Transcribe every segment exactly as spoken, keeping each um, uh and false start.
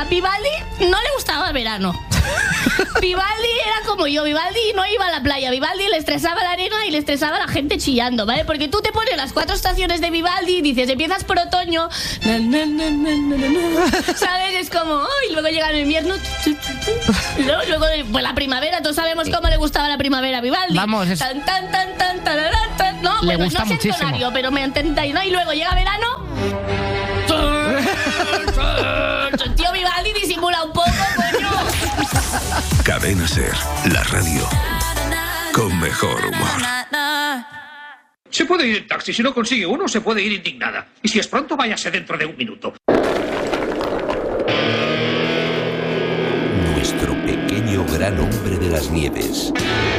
Vivaldi no le gustaba el verano. Vivaldi era como yo, Vivaldi no iba a la playa, Vivaldi le estresaba la arena y le estresaba la gente chillando, ¿vale? Porque tú te pones las cuatro estaciones de Vivaldi y dices, empiezas por otoño, na, na, na, na, na, na, ¿sabes? Es como, oh, y luego llega el invierno, y luego, luego pues la primavera, todos sabemos cómo le gustaba la primavera a Vivaldi. Vamos, es... tan, tan, tan, tan, tan, tan, no, le bueno, gusta no sé muchísimo. entonario, pero me entendáis, ¿no? Y luego llega verano. Tío, Vivaldi disimula un poco, coño. Cadena Ser, la radio con mejor humor. Se puede ir en taxi, si no consigue uno, se puede ir indignada. Y si es pronto, váyase dentro de un minuto. Nuestro pequeño gran hombre de las nieves.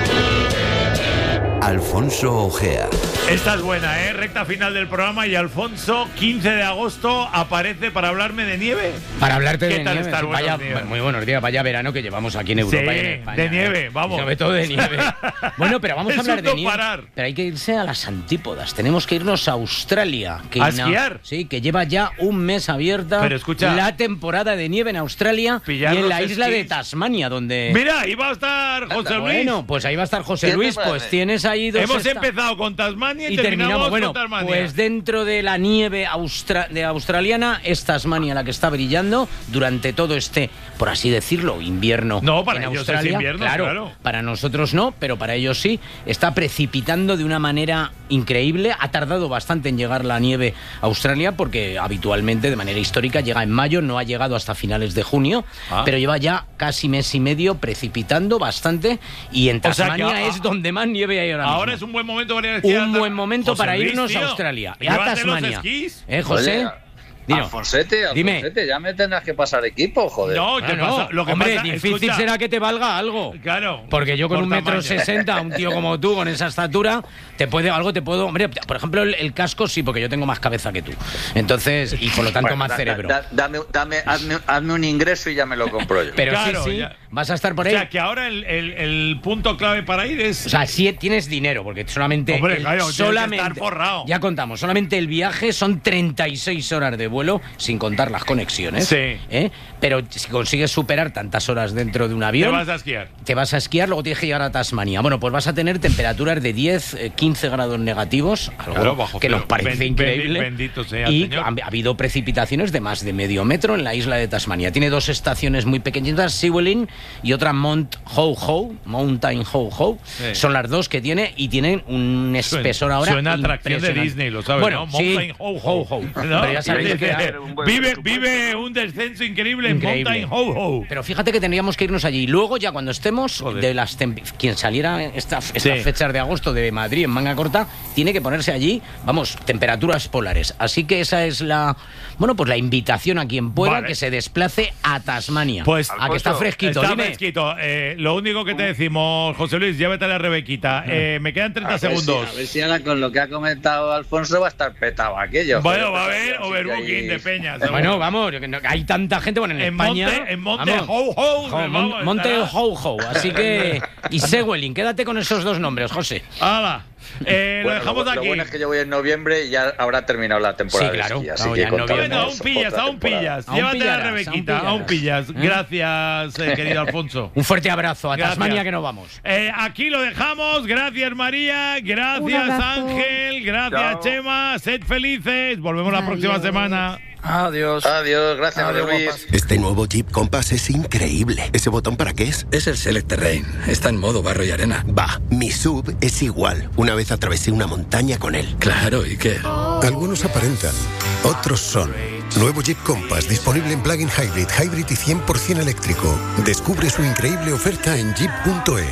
Alfonso Ojea. Esta es buena, ¿eh? Recta final del programa y Alfonso, quince de agosto, aparece para hablarme de nieve. Para hablarte ¿Qué de tal nieve. estar? Vaya, Buenos días. muy buenos días, vaya verano que llevamos aquí en Europa Sí, y en España. de nieve, ¿eh? vamos. Sobre todo de nieve. Bueno, pero vamos Es a hablar un de no nieve. parar. Pero hay que irse a las antípodas. Tenemos que irnos a Australia. Que ¿A ina- esquiar? Sí, que lleva ya un mes abierta Pero escucha, la temporada de nieve en Australia y pillar en los la isla de esquís. Tasmania, donde... Mira, ahí va a estar José Luis. Bueno, pues ahí va a estar José ¿Qué te Luis. parece? Pues tienes ahí dos... Hemos esta- empezado con Tasmania y, Y terminamos, terminamos, bueno, con Tasmania. pues dentro de la nieve austra- de australiana es Tasmania la que está brillando durante todo este, por así decirlo, invierno. No, para en ellos es Australia. invierno, claro. Para nosotros no, pero para ellos sí. Está precipitando de una manera increíble. Ha tardado bastante en llegar la nieve a Australia porque habitualmente, de manera histórica, llega en mayo, no ha llegado hasta finales de junio, Ah. pero lleva ya casi mes y medio precipitando bastante y en O sea que Tasmania a- es donde más nieve hay ahora mismo. Ahora es un buen momento para ir a esquiar. Un buen momento José para Luis, irnos tío, a Australia, a llévate Tasmania. los esquís. ¿Eh, José? Oye, Dilo. Alfonsete, Dime. Alfonsete, ya me tendrás que pasar equipo, joder. No, ¿qué No, no, pasa? Lo que hombre, pasa, difícil escucha, será que te valga algo. Claro. Porque yo con por un metro tamaño. sesenta, un tío como tú, con esa estatura, te puede, algo te puedo... Hombre, por ejemplo, el, el casco sí, porque yo tengo más cabeza que tú. Entonces, y por lo tanto Bueno, más da- cerebro. da- dame, dame, hazme, hazme un ingreso y ya me lo compro yo. Pero Claro, sí, sí, ya. vas a estar por O ahí. sea, que ahora el, el- el punto clave para ir es... O sea, si tienes dinero, porque solamente... Hombre, el- claro, tienes que solamente, estar forrado. Ya contamos, solamente el viaje son treinta y seis horas de vuelo, sin contar las conexiones. Sí. ¿eh? Pero si consigues superar tantas horas dentro de un te avión... vas a esquiar. Te vas a esquiar, luego tienes que llegar a Tasmania. Bueno, pues vas a tener temperaturas de diez, eh, quince grados negativos, algo Claro, bajo que cero. nos parece Ben- increíble. bendito sea el y Señor. ha, ha habido precipitaciones de más de medio metro en la isla de Tasmania. Tiene dos estaciones muy pequeñitas, Sewelin y otra Mount Ho Ho, Mountain Ho Ho. Sí. Son las dos que tiene y tienen un espesor ahora Suena a atracción de impresionante. Disney, lo sabes, Bueno, ¿no? sí, Mountain Ho Ho. Ho Ho. ¿No? Pero ya sabéis Dice, que... un buen vive, presupuesto. vive un descenso increíble, Increíble. en Mountain Ho Ho. Pero fíjate que tendríamos que irnos allí. Luego, ya cuando estemos, Joder. de las tem- quien saliera esta- estas Sí. fechas de agosto de Madrid en manga corta, tiene que ponerse allí, vamos, temperaturas polares. Así que esa es la, bueno, pues la invitación a quien pueda Vale. que se desplace a Tasmania. Pues, a que está Alfonso, fresquito. Está Dime. fresquito. Eh, lo único que te decimos, José Luis, llévate a la Rebequita. Eh, me quedan treinta A ver si- segundos. a ver si ahora con lo que ha comentado Alfonso va a estar petado aquello. Bueno, joder, va a pero haber sí que overbooking hay- de peñas. Bueno, vamos, que no- hay tanta gente, bueno, en, En España... Monte, en Monte vamos, Ho Ho. Jo, vamos, Mon- Monte estará. Ho Ho. Así que... Y Sewelin, quédate con esos dos nombres, José. Hala. Eh, Bueno, lo dejamos lo, aquí. lo bueno es que yo voy en noviembre y ya habrá terminado la temporada Sí, claro. de esquí, así Claro, que ya en contaremos noviembre. Bueno, aún pillas, otra aún temporada. pillas. Aún Llévate a pillarás, la aún Rebequita, pillarás. aún pillas. ¿Eh? Gracias, eh, querido Alfonso. Un fuerte abrazo a Gracias. Tasmania, que nos vamos. Eh, aquí lo dejamos. Gracias, María. Un Gracias, abrazo. Ángel. Gracias, Chao. Chema. Sed felices. Volvemos la próxima Adiós. semana. Adiós. Adiós, gracias, Adiós, José Luis. guapas. Este nuevo Jeep Compass es increíble. ¿Ese botón para qué es? Es el Select Terrain. Está en modo barro y arena. Va, mi sub es igual. Una vez atravesé una montaña con él. Claro, ¿y qué? Algunos aparentan, otros son. Nuevo Jeep Compass, disponible en plug-in hybrid, hybrid y cien por ciento eléctrico. Descubre su increíble oferta en jeep punto es.